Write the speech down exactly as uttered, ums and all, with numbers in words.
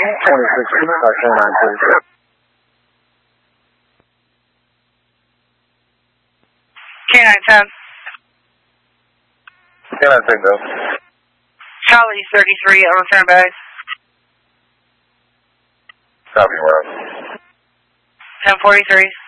twenty-six, canine, please. Canine ten. Canine ten, go. Charlie thirty-three, I'll return back. Copy, Rob. ten forty-three.